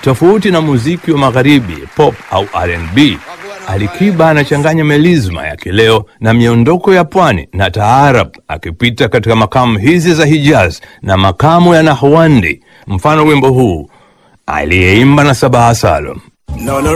Tofauti na muziki wa magharibi, pop au R&B, Alikiba anachanganya melizma ya kileo na miondoko ya pwani na taarab, akipita katika makamu hizi za Hijaz na makamu ya Nahwandi. Mfano wimbo huu aliyeimba na Sabaha Salum.